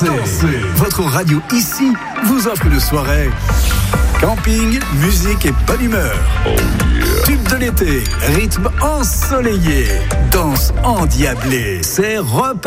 Votre radio ici vous offre une soirée. Camping, musique et bonne humeur. Tube de l'été, rythme ensoleillé, danse endiablée. C'est repas.